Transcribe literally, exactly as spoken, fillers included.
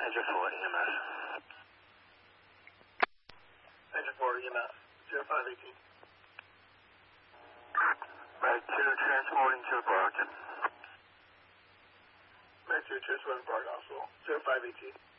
Engine four E M S. Engine four E M S, zero five eighteen. Med two transporting to the Barton. Med two transporting to Barton Hospital, zero five eighteen.